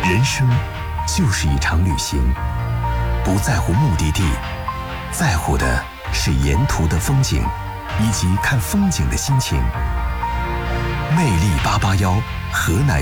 人生就是一场旅行，不在乎目的地，在乎的是沿途的风景，以及看风景的心情。魅力881，河南